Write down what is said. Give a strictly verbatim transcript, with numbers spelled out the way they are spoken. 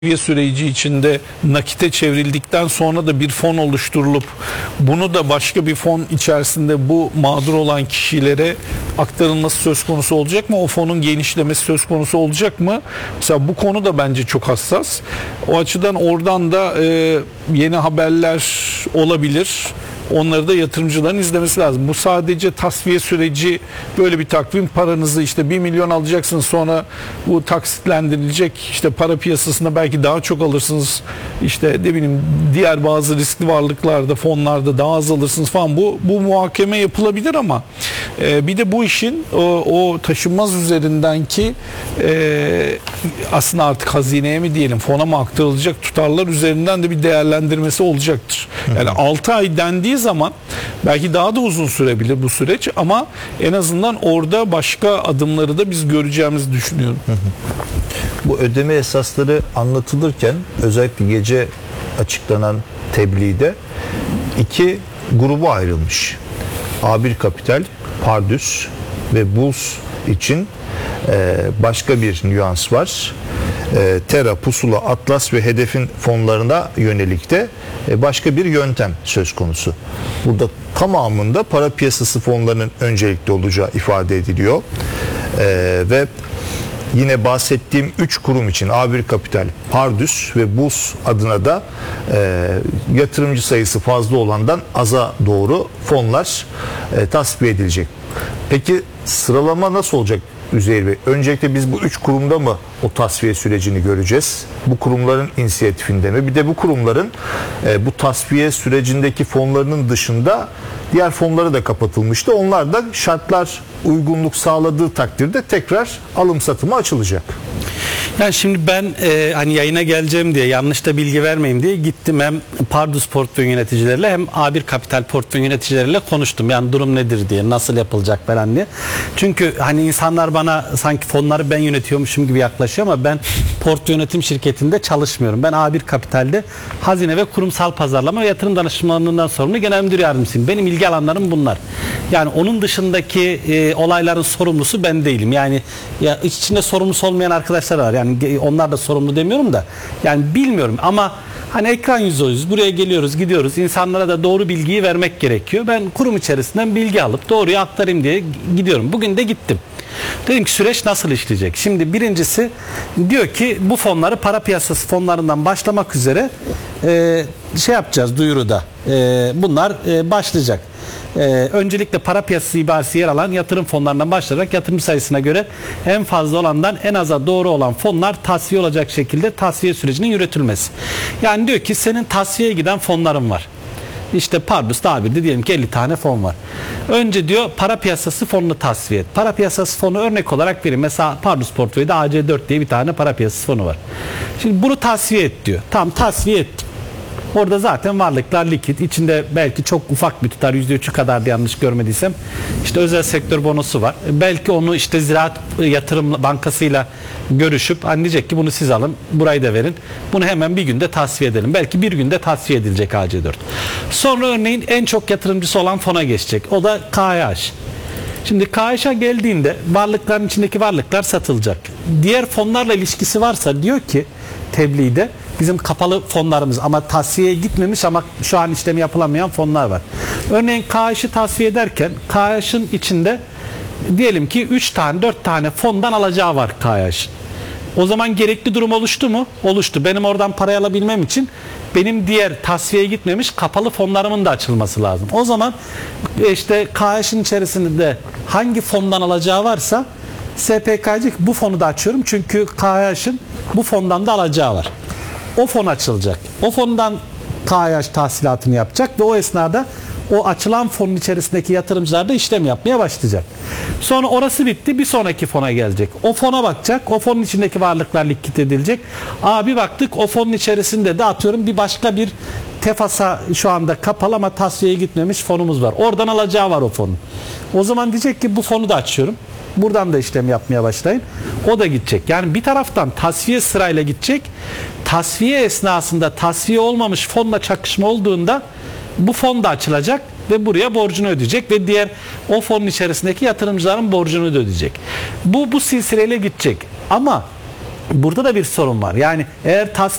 süreci içinde nakite çevrildikten sonra da bir fon oluşturulup bunu da başka bir fon içerisinde bu mağdur olan kişilere aktarılması söz konusu olacak mı? O fonun genişlemesi söz konusu olacak mı? Mesela bu konu da bence çok hassas. O açıdan oradan da e, yeni haberler olabilir. Onları da yatırımcıların izlemesi lazım. Bu sadece tasfiye süreci, böyle bir takvim, paranızı işte bir milyon alacaksınız, sonra bu taksitlendirilecek, işte para piyasasında belki daha çok alırsınız, işte ne bileyim diğer bazı riskli varlıklarda, fonlarda daha az alırsınız falan, bu bu muhakeme yapılabilir ama e, bir de bu işin o, o taşınmaz üzerindenki e, aslında artık hazineye mi diyelim, fona mı aktarılacak tutarlar üzerinden de bir değerlendirmesi olacaktır. Yani altı ay dendiği zaman belki daha da uzun sürebilir bu süreç ama en azından orada başka adımları da biz göreceğimizi düşünüyorum. Bu ödeme esasları anlatılırken özellikle gece açıklanan tebliğde iki gruba ayrılmış. A bir Kapital, Pardüs ve Bulls için başka bir nüans var. Terra, Pusula, Atlas ve Hedef'in fonlarına yönelik de başka bir yöntem söz konusu. Burada tamamında para piyasası fonlarının öncelikli olacağı ifade ediliyor. Ee, ve yine bahsettiğim üç kurum için A bir Kapital, Pardüs ve Bulls adına da e, yatırımcı sayısı fazla olandan aza doğru fonlar e, tasfiye edilecek. Peki sıralama nasıl olacak Üzeyir Bey? Öncelikle biz bu üç kurumda mı o tasfiye sürecini göreceğiz? Bu kurumların inisiyatifinde mi? Bir de bu kurumların e, bu tasfiye sürecindeki fonlarının dışında diğer fonları da kapatılmıştı. Onlar da şartlar uygunluk sağladığı takdirde tekrar alım satıma açılacak. Yani şimdi ben e, hani yayına geleceğim diye, yanlış da bilgi vermeyeyim diye gittim, hem Pardus portföy yöneticileriyle hem A bir Kapital portföy yöneticileriyle konuştum. Yani durum nedir diye, nasıl yapılacak falan diye. Çünkü hani insanlar bana sanki fonları ben yönetiyormuşum gibi yaklaşıyor ama ben portföy yönetim şirketinde çalışmıyorum. Ben A bir Kapital'de hazine ve kurumsal pazarlama ve yatırım danışmanlığından sorumlu genel müdür yardımcısıyım. Benim ilgi alanlarım bunlar. Yani onun dışındaki e, olayların sorumlusu ben değilim. Yani ya iç içinde sorumlusu olmayan arkadaşlar var. Yani onlar da sorumlu demiyorum da. Yani bilmiyorum ama hani ekran yüzü o yüz. Buraya geliyoruz, gidiyoruz. İnsanlara da doğru bilgiyi vermek gerekiyor. Ben kurum içerisinden bilgi alıp doğruyu aktarayım diye gidiyorum. Bugün de gittim. Dedim ki süreç nasıl işleyecek? Şimdi birincisi diyor ki bu fonları para piyasası fonlarından başlamak üzere e, şey yapacağız duyuruda. E, bunlar e, başlayacak. Ee, öncelikle para piyasası ibaresi yer alan yatırım fonlarından başlayarak yatırımcı sayısına göre en fazla olandan en aza doğru olan fonlar tasfiye olacak şekilde tasfiye sürecinin yürütülmesi. Yani diyor ki senin tasfiyeye giden fonların var. İşte Pardus tabirde diyelim ki elli tane fon var. Önce diyor para piyasası fonunu tasfiye et. Para piyasası fonu örnek olarak vereyim. Mesela Pardus portföyde A C dört diye bir tane para piyasası fonu var. Şimdi bunu tasfiye et diyor. Tam tasfiye ettim. Orada zaten varlıklar likit. İçinde belki çok ufak bir tutar, yüzde üçü kadar da yanlış görmediysem. İşte özel sektör bonosu var. Belki onu işte Ziraat Yatırım Bankası'yla görüşüp hani diyecek ki bunu siz alın, burayı da verin. Bunu hemen bir günde tasfiye edelim. Belki bir günde tasfiye edilecek A C dört. Sonra örneğin en çok yatırımcısı olan fona geçecek. O da K H. Şimdi K H'a geldiğinde varlıkların içindeki varlıklar satılacak. Diğer fonlarla ilişkisi varsa diyor ki tebliğde bizim kapalı fonlarımız ama tasfiyeye gitmemiş ama şu an işlemi yapılamayan fonlar var. Örneğin K H'ı tasfiye ederken K H'ın içinde diyelim ki üç tane dört tane fondan alacağı var K H'ın. O zaman gerekli durum oluştu mu? Oluştu. Benim oradan parayı alabilmem için benim diğer tasfiyeye gitmemiş kapalı fonlarımın da açılması lazım. O zaman işte K H'ın içerisinde hangi fondan alacağı varsa S P K'cık bu fonu da açıyorum çünkü K H'ın bu fondan da alacağı var. O fon açılacak. O fondan K H tahsilatını yapacak ve o esnada o açılan fonun içerisindeki yatırımcılar da işlem yapmaya başlayacak. Sonra orası bitti, bir sonraki fona gelecek. O fona bakacak, o fonun içindeki varlıklar likit edilecek. Aa bir baktık o fonun içerisinde de atıyorum bir başka bir tefasa şu anda kapalı ama tasfiyeye gitmemiş fonumuz var. Oradan alacağı var o fonun. O zaman diyecek ki bu fonu da açıyorum. Buradan da işlem yapmaya başlayın. O da gidecek. Yani bir taraftan tasfiye sırayla gidecek. Tasfiye esnasında tasfiye olmamış fonla çakışma olduğunda bu fon da açılacak ve buraya borcunu ödeyecek ve diğer o fonun içerisindeki yatırımcıların borcunu da ödeyecek. Bu bu silsileyle gidecek. Ama burada da bir sorun var. Yani eğer tas